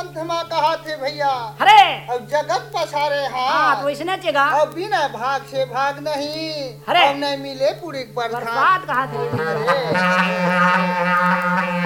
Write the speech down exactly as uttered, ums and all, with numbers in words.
धमा कहा थे भैया। अरे अब जगत पसारे हाँ हाँ तो इसने चेगा अब बिना भाग से भाग नहीं। अरे अब नहीं मिले पूरी बरसात। बरसात कहा थे अरे